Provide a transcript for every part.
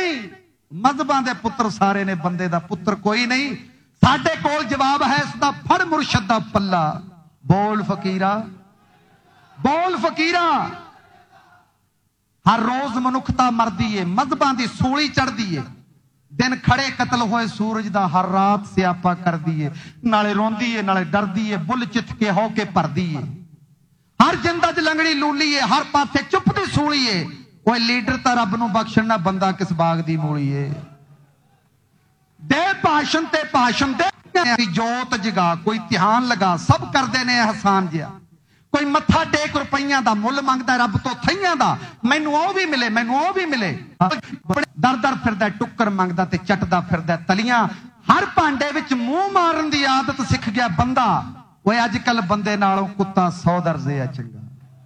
नहीं, मजहबां दे पुत्र सारे ने, बंदे दा पुत्र कोई नहीं। साडे कोल जवाब है इसदा, फड़ मुर्शद दा पल्ला। बोल फकीरा, बोल फकीरा। हर रोज मनुखता मरदी है, मजहबां दी सूली चढ़दी है। दिन खड़े कतल होए सूरज दा, हर रात स्यापा करदी है। नाले रोंदी है नाले डरदी है, बुल चित के हो के भरदी है। हर जिंदा च लंगड़ी लूली है, हर पासे चुप दी सूली है। ओए लीडर तां रब नूं बख्शण ना, बंदा किस बाग दी मूली है। दे भाषण ते भाषण दे, जोत जगा, कोई ध्यान लगा, सब करदे ने एहसान जिहा। कोई मत्था टेक रुपइयां दा, मुल मंगदा रब तो थइयां दा। मैनू ओ भी मिले, मैनू ओ भी मिले। दर दर फिरदा टुक्कर मंगदा ते चटदा फिरदा तलियां। हर भांडे विच मूंह मारन दी आदत सिख गया बंदा। ओए अजकल बंदे नालों कुत्ता 100 दर्जे आ चंगा।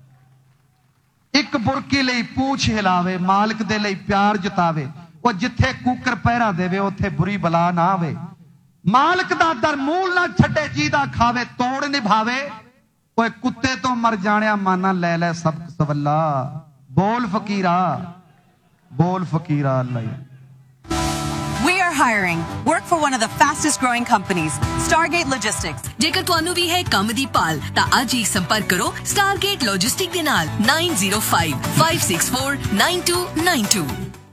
एक बुरकी लई पूछ हिलावे, मालिक दे लई प्यार जतावे। ओ जिथे कूकर पहरा देवे, उथे बुरी बला ना आवे। मालिक दा दर मूल ना छड्डे, जीदा खावे तोड़ निभावे। ओए कुत्ते तो मर जाणिया माना ले ले सब सवल्ला। बोल फकीरा, बोल फकीरा। अल्लाह। We are hiring. Work for one of the fastest growing companies, Stargate Logistics. जेकर ਤੁਹਾਨੂੰ ਵੀ ਹੈ ਕੰਮ ਦੀ ਭਾਲ ਤਾਂ ਅੱਜ ਹੀ ਸੰਪਰਕ ਕਰੋ Stargate Logistics ਦੇ ਨਾਲ 9055649292।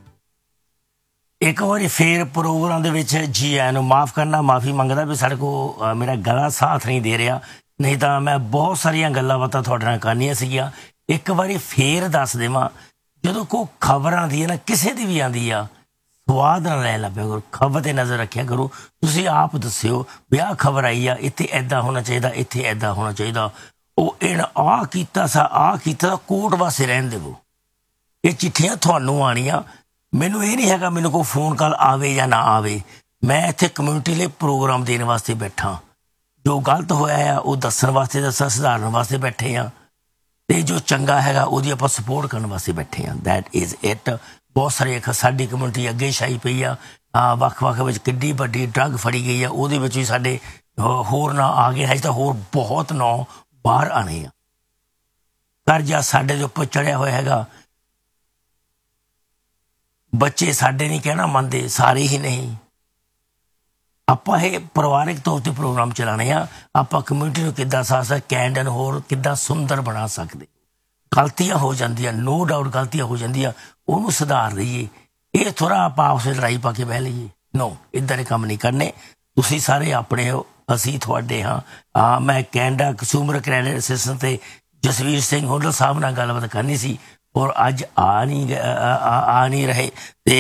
एक बार फिर प्रोग्राम ਦੇ ਵਿੱਚ ਜੀ ਆਇਆਂ ਨੂੰ ਮਾਫ ਕਰਨਾ, ਮਾਫੀ ਮੰਗਦਾ ਵੀ ਸਾਡੇ ਕੋ ਮੇਰਾ ਗਲਾ ਸਾਥ ਨਹੀਂ ਦੇ ਰਿਹਾ, ਨਹੀਂ ਤਾਂ ਮੈਂ ਬਹੁਤ ਸਾਰੀਆਂ ਗੱਲਾਂ ਬਾਤਾਂ ਤੁਹਾਡੇ ਨਾਲ ਕਰਨੀਆਂ ਸੀਗੀਆਂ। ਇੱਕ ਵਾਰੀ ਫੇਰ ਦੱਸ ਦੇਵਾਂ, ਜਦੋਂ ਕੋਈ ਖਬਰ ਆਉਂਦੀ ਹੈ ਨਾ, ਕਿਸੇ ਦੀ ਵੀ ਆਉਂਦੀ ਆ, ਸਵਾਦ ਨਾਲ ਲੈ ਲੱਭਿਆ ਕਰੋ, ਖਬਰ ਤੇ ਨਜ਼ਰ ਰੱਖਿਆ ਕਰੋ। ਤੁਸੀਂ ਆਪ ਦੱਸਿਓ ਵੀ ਆਹ ਖਬਰ ਆਈ ਆ, ਇੱਥੇ ਐਦਾਂ ਹੋਣਾ ਚਾਹੀਦਾ, ਇੱਥੇ ਐਦਾਂ ਹੋਣਾ ਚਾਹੀਦਾ। ਉਹ ਇਹਨਾਂ ਆਹ ਕੀਤਾ ਸਾ, ਆਹ ਕੀਤਾ, ਕੋਰਟ ਵਾਸਤੇ ਰਹਿਣ ਦੇਵੋ। ਇਹ ਚਿੱਠੀਆਂ ਤੁਹਾਨੂੰ ਆਉਣੀਆਂ, ਮੈਨੂੰ ਇਹ ਨਹੀਂ ਹੈਗਾ ਮੈਨੂੰ ਕੋਈ ਫੋਨ ਕਾਲ ਆਵੇ ਜਾਂ ਨਾ ਆਵੇ। ਮੈਂ ਇੱਥੇ ਕਮਿਊਨਿਟੀ ਲਈ ਪ੍ਰੋਗਰਾਮ ਦੇਣ ਵਾਸਤੇ ਬੈਠਾ। ਜੋ ਗਲਤ ਹੋਇਆ ਆ ਉਹ ਦੱਸਣ ਵਾਸਤੇ, ਸੁਧਾਰਨ ਵਾਸਤੇ ਬੈਠੇ ਆ, ਤੇ ਜੋ ਚੰਗਾ ਹੈਗਾ ਉਹਦੀ ਆਪਾਂ ਸਪੋਰਟ ਕਰਨ ਵਾਸਤੇ ਬੈਠੇ ਆ। That is it. ਬਹੁਤ ਸਾਰੀ ਸਾਡੀ ਕਮਿਊਨਿਟੀ ਅੱਗੇ ਛਾਈ ਪਈ ਆ। ਵੱਖ-ਵੱਖ ਵਿੱਚ ਕਿੱਡੀ ਵੱਡੀ ਡਰੱਗ ਫੜੀ ਗਈ ਆ, ਉਹਦੇ ਵਿੱਚ ਵੀ ਸਾਡੇ ਹੋਰ ਨਾਂ ਆ ਗਏ। ਹਜੇ ਤਾਂ ਹੋਰ ਬਹੁਤ ਨਾਂ ਬਾਹਰ ਆਣੇ ਆ। ਕਰਜ਼ਾ ਸਾਡੇ ਦੇ ਉੱਪਰ ਚੜਿਆ ਹੋਇਆ ਹੈਗਾ। ਬੱਚੇ ਸਾਡੇ ਨਹੀਂ ਕਹਿਣਾ ਮੰਨਦੇ, ਸਾਰੇ ਹੀ ਨਹੀਂ। ਆਪਾਂ ਇਹ ਪਰਿਵਾਰਿਕ ਤੌਰ ਤੇ ਪ੍ਰੋਗਰਾਮ ਚਲਾਉਣੇ ਆ। ਆਪਾਂ ਕਮਿਊਨਿਟੀ ਨੂੰ ਕਿੱਦਾਂ ਸਾਥ ਕੈਂਡ ਐਂਡ ਹੋਰ ਕਿੱਦਾਂ ਸੁੰਦਰ ਬਣਾ ਸਕਦੇ। ਗਲਤੀਆਂ ਹੋ ਜਾਂਦੀਆਂ, ਨੋ ਡਾਊਟ ਗਲਤੀਆਂ ਹੋ ਜਾਂਦੀਆਂ, ਉਹਨੂੰ ਸੁਧਾਰ ਲਈਏ। ਇਹ ਥੋੜ੍ਹਾ ਆਪਾਂ ਆਪਸ ਵਿੱਚ ਲੜਾਈ ਪਾ ਕੇ ਬਹਿ ਲਈਏ। ਨੋ, ਇੱਦਾਂ ਦੇ ਕੰਮ ਨਹੀਂ ਕਰਨੇ। ਤੁਸੀਂ ਸਾਰੇ ਆਪਣੇ ਹੋ, ਅਸੀਂ ਤੁਹਾਡੇ ਹਾਂ। ਮੈਂ ਕੈਨੇਡਾ ਕੰਜ਼ਿਊਮਰ ਕ੍ਰੈਡਿਟ ਅਸਿਸਟੈਂਟ ਤੇ ਜਸਵੀਰ ਸਿੰਘ ਹੋਡਲ ਸਾਹਿਬ ਨਾਲ ਗੱਲਬਾਤ ਕਰਨੀ ਸੀ, ਔਰ ਅੱਜ ਆ ਨਹੀਂ ਰਹੇ,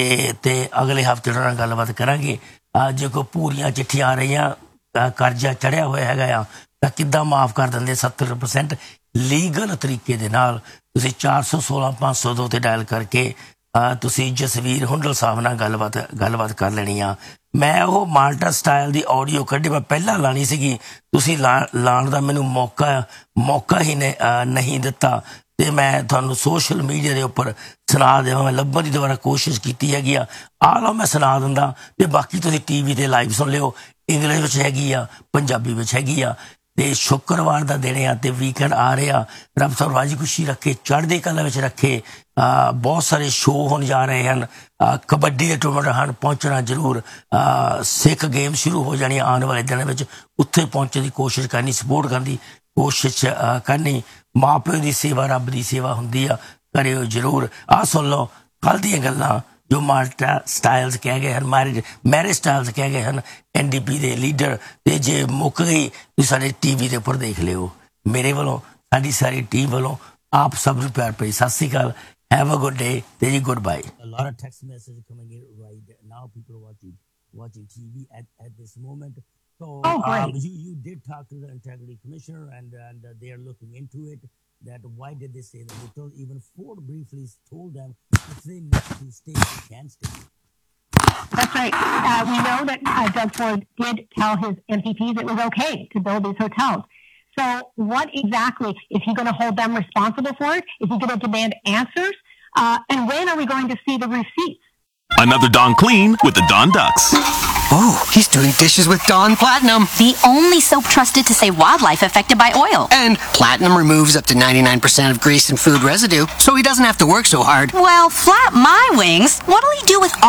ਤੇ ਅਗਲੇ ਹਫ਼ਤੇ ਉਹਨਾਂ ਨਾਲ ਗੱਲਬਾਤ ਕਰਾਂਗੇ। ਜੇ ਕੋਈ ਪੂਰੀਆਂ ਚਿੱਠੀਆਂ ਆ ਰਹੀਆਂ, ਕਰਜ਼ਾ ਚੜਿਆ ਹੋਇਆ ਹੈਗਾ ਆ, ਤਾਂ ਕਿੱਦਾਂ ਮਾਫ਼ ਕਰ ਦਿੰਦੇ 70% ਲੀਗਲ ਤਰੀਕੇ ਦੇ ਨਾਲ। ਤੁਸੀਂ 416-502 ਤੇ ਡਾਇਲ ਕਰਕੇ ਤੁਸੀਂ ਜਸਵੀਰ ਹੁੰਡਲ ਸਾਹਿਬ ਨਾਲ ਗੱਲਬਾਤ ਕਰ ਲੈਣੀ ਆ। ਮੈਂ ਉਹ ਮਾਲਟਾ ਸਟਾਈਲ ਦੀ ਆਡੀਓ ਕੱਢੀ, ਮੈਂ ਪਹਿਲਾਂ ਲਾਣੀ ਸੀਗੀ, ਤੁਸੀਂ ਲਾਉਣ ਦਾ ਮੈਨੂੰ ਮੌਕਾ ਹੀ ਨਹੀਂ ਦਿੱਤਾ, ਤੇ ਮੈਂ ਤੁਹਾਨੂੰ ਸੋਸ਼ਲ ਮੀਡੀਆ ਦੇ ਉੱਪਰ ਸੁਣਾ ਦੇਵਾਂ। ਮੈਂ ਲੱਭਣ ਦੀ ਦੁਬਾਰਾ ਕੋਸ਼ਿਸ਼ ਕੀਤੀ ਹੈਗੀ ਆ ਲਓ ਮੈਂ ਸੁਣਾ ਦਿੰਦਾ, ਤੇ ਬਾਕੀ ਤੁਸੀਂ TV ਤੇ ਲਾਈਵ ਸੁਣ ਲਿਓ। ਇੰਗਲਿਸ਼ ਵਿੱਚ ਹੈਗੀ ਆ, ਪੰਜਾਬੀ ਵਿੱਚ ਹੈਗੀ ਆ। ਤੇ ਸ਼ੁੱਕਰਵਾਰ ਦਾ ਦਿਨ ਆ ਤੇ ਵੀਕਐਂਡ ਆ ਰਿਹਾ। ਰੱਬ ਸਭ ਰਾਜੀ ਖੁਸ਼ੀ ਰੱਖੇ, ਚੜ੍ਹਦੀ ਕਲਾ ਵਿੱਚ ਰੱਖੇ। ਬਹੁਤ ਸਾਰੇ ਸ਼ੋਅ ਹੋਣ ਜਾ ਰਹੇ ਹਨ। ਕਬੱਡੀ ਦੇ ਟੂਰਨਾਮੈਂਟ ਹਨ, ਪਹੁੰਚਣਾ ਜ਼ਰੂਰ। ਸਿੱਖ ਗੇਮ ਸ਼ੁਰੂ ਹੋ ਜਾਣੀ ਆਉਣ ਵਾਲੇ ਦਿਨਾਂ ਵਿੱਚ, ਉੱਥੇ ਪਹੁੰਚਣ ਦੀ ਕੋਸ਼ਿਸ਼ ਕਰਨੀ, ਸਪੋਰਟ ਕਰਨ ਦੀ ਕੋਸ਼ਿਸ਼ ਕਰਨੀ। ਮਾਂ ਪਿਓ ਦੀ ਸੇਵਾ ਰੱਬ ਦੀ ਸੇਵਾ ਹੁੰਦੀ ਆ, ਕਰਿਓ ਜ਼ਰੂਰ। ਸੁਣ ਲਓ ਕੱਲ੍ਹ ਦੀਆਂ ਗੱਲਾਂ ਜੋ ਮਾਲਟਾ ਸਟਾਈਲਸ ਕਹਿ ਗਏ ਹਨ, ਮੈਰਿਜ ਸਟਾਈਲਸ ਕਹਿ ਗਏ ਹਨ NDP ਦੇ ਲੀਡਰ। ਤੇ ਜੇ ਮੁੱਕ ਗਈ ਤੁਸੀਂ ਸਾਡੇ TV ਦੇ ਉੱਪਰ ਦੇਖ ਲਿਓ। ਮੇਰੇ ਵੱਲੋਂ, ਸਾਡੀ ਸਾਰੀ ਟੀਮ ਵੱਲੋਂ ਆਪ ਸਭ ਨੂੰ ਪਿਆਰ ਭਰੀ ਸਤਿ ਸ਼੍ਰੀ ਅਕਾਲ। Have a good day. There you goodbye. A lot of text messages coming in right now. People are watching TV at this moment. So you did talk to the Integrity Commissioner and they are looking into it. That why did they say that? They told, even Ford briefly told them if they need to stay, they can stay. That's right. We know that Doug Ford did tell his MPPs it was okay to build these hotels. So what exactly, is he going to hold them responsible for it? Is he going to demand answers? And when are we going to see the receipts? Another Dawn Clean with the Dawn Ducks. Oh, he's doing dishes with Dawn Platinum. The only soap trusted to save wildlife affected by oil. And Platinum removes up to 99% of grease and food residue, so he doesn't have to work so hard. Well, flap my wings. What'll he do with